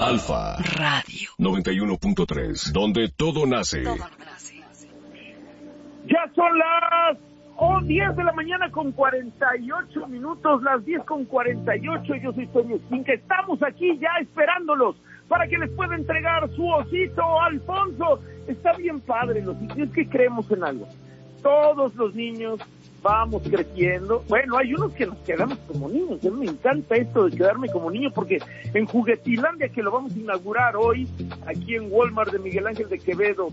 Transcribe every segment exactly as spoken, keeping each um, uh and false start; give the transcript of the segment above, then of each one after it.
Alfa Radio noventa y uno punto tres, donde todo nace. Todo nace. Ya son las oh, diez de la mañana con cuarenta y ocho minutos, las diez con cuarenta y ocho. Yo soy Toño Esquinca. Estamos aquí ya esperándolos para que les pueda entregar su osito Alfonso. Está bien padre los osito. Es que creemos en algo. Todos los niños vamos creciendo. Bueno, hay unos que nos quedamos como niños. A mí me encanta esto de quedarme como niño, porque en Juguetilandia, que lo vamos a inaugurar hoy, aquí en Walmart de Miguel Ángel de Quevedo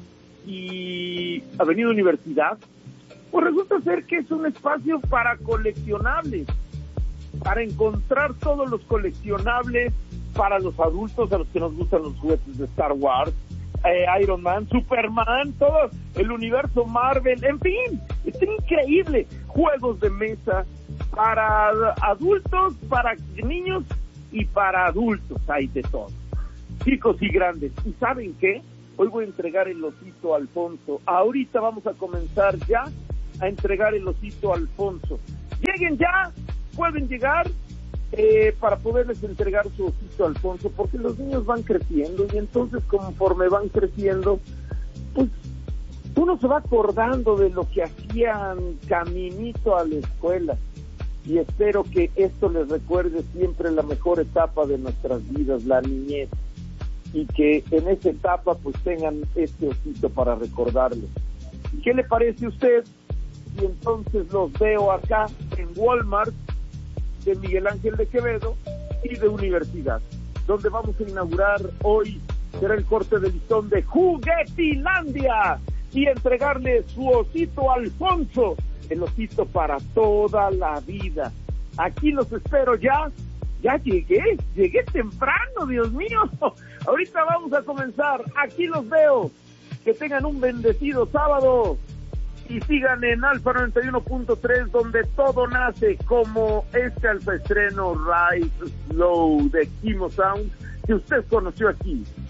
y Avenida Universidad, pues resulta ser que es un espacio para coleccionables, para encontrar todos los coleccionables para los adultos, a los que nos gustan los juguetes de Star Wars, Eh, Iron Man, Superman, todo el universo Marvel, en fin, es increíble. Juegos de mesa para adultos, para niños y para adultos, hay de todo, chicos y grandes. ¿Y saben qué? Hoy voy a entregar el osito Alfonso. Ahorita vamos a comenzar ya a entregar el osito Alfonso. Lleguen ya, pueden llegar. Eh, para poderles entregar su osito Alfonso, porque los niños van creciendo y entonces conforme van creciendo, pues uno se va acordando de lo que hacían caminito a la escuela, y espero que esto les recuerde siempre la mejor etapa de nuestras vidas, la niñez, y que en esa etapa pues tengan este osito para recordarles. ¿Qué le parece a usted? Y entonces los veo acá en Walmart de Miguel Ángel de Quevedo y de Universidad, donde vamos a inaugurar hoy, será el corte de listón de Juguetilandia, y entregarle su osito Alfonso, el osito para toda la vida. Aquí los espero ya, ya llegué, llegué temprano, Dios mío. Ahorita vamos a comenzar, aquí los veo, que tengan un bendecido sábado. Y sigan en Alfa noventa y uno punto tres, donde todo nace, como este alfa estreno Rise Slow de Kimo Sound, que usted conoció aquí